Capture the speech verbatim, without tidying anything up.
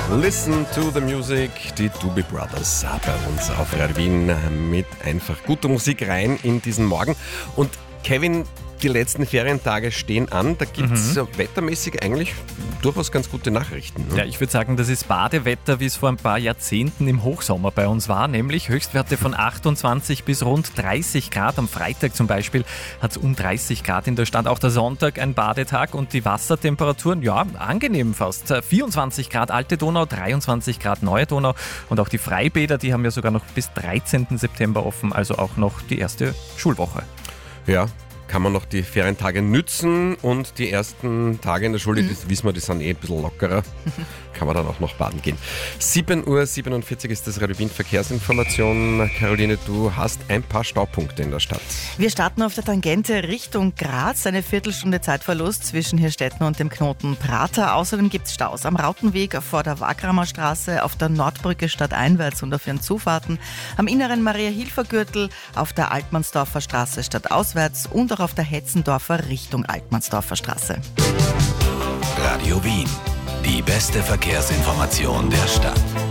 Listen to the Music, die Doobie Brothers bei uns auf Radio Wien mit einfach guter Musik rein in diesen Morgen. Und Kevin, die letzten Ferientage stehen an, da gibt es mhm. wettermäßig eigentlich durchaus ganz gute Nachrichten. Ne? Ja, ich würde sagen, das ist Badewetter, wie es vor ein paar Jahrzehnten im Hochsommer bei uns war, nämlich Höchstwerte von achtundzwanzig bis rund dreißig Grad. Am Freitag zum Beispiel hat es um dreißig Grad in der Stadt. Auch der Sonntag ein Badetag und die Wassertemperaturen, ja, angenehm fast. vierundzwanzig Grad Alte Donau, dreiundzwanzig Grad Neue Donau und auch die Freibäder, die haben ja sogar noch bis dreizehnten September offen, also auch noch die erste Schulwoche. Ja, kann man noch die Ferientage nützen und die ersten Tage in der Schule, mhm. das wissen wir, die sind eh ein bisschen lockerer, kann man dann auch noch baden gehen. sieben Uhr siebenundvierzig ist das Radio Wien Verkehrsinformation. Caroline, du hast ein paar Staupunkte in der Stadt. Wir starten auf der Tangente Richtung Graz, eine Viertelstunde Zeitverlust zwischen Hirstetten und dem Knoten Prater. Außerdem gibt es Staus am Rautenweg vor der Wagramer Straße, auf der Nordbrücke stadteinwärts und auf ihren Zufahrten, am inneren Maria-Hilfer-Gürtel, auf der Altmannsdorfer Straße stadtauswärts und auch auf der Hetzendorfer Richtung Altmannsdorfer Straße. Radio Wien, die beste Verkehrsinformation der Stadt.